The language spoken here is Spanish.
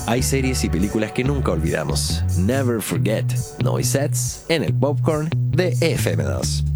Hay series y películas que nunca olvidamos. Never Forget, Noisets, en el Popcorn de FM2.